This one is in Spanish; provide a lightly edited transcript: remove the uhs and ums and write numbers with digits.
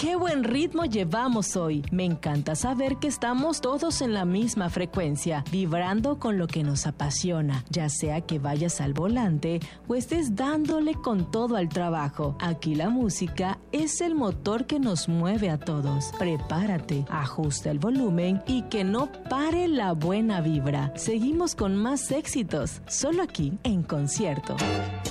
¡Qué buen ritmo llevamos hoy! Me encanta saber que estamos todos en la misma frecuencia, vibrando con lo que nos apasiona, ya sea que vayas al volante o estés dándole con todo al trabajo. Aquí la música es el motor que nos mueve a todos. Prepárate, ajusta el volumen y que no pare la buena vibra. Seguimos con más éxitos, solo aquí en Concierto.